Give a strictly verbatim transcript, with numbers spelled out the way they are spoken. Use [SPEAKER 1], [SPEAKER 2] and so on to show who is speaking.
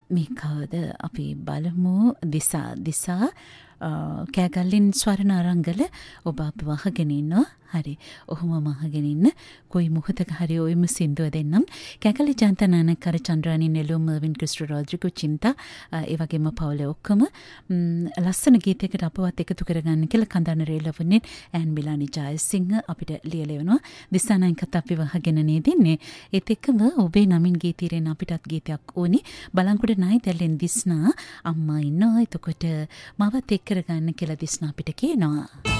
[SPEAKER 1] මේ කවද අපි බලමු දිසා දිසා කෑගල්ලින් ස්වරණ අරංගල ඔබ අප වහගෙන ඉන්නවා. හරි. ඔහොම මහගෙන ඉන්න. කොයි මොහොතක හරි ඔයම සින්දුව දෙන්නම්. කෑගල්ලි ජාන්තනාන කර චන්ද්‍රානි නෙළුම් මර්වින් ක්‍රිස්ටෝ රොඩ්රිගෝ චින්තා ඒ වගේම පවුලේ ඔක්කොම ලස්සන ගීතයකට අපවත් එකතු කරගන්න කියලා කඳන රේලවන්නේ ඇන් මිලානි ජයසිංහ අපිට ලියලෙවනවා. දිසානායකත් අපි වහගෙන නේද ඉන්නේ. ඒත් එක්කම ඔබේ නමින් ගීතීරෙන් අපිටත් ගීතයක් ඕනි. බලංකුඩ ණයි දැල්ලෙන් දිස්නා අම්මා ඉන්නවා. එතකොට මවත් එක් කරගන්න කියලා දිස්නා අපිට කියනවා.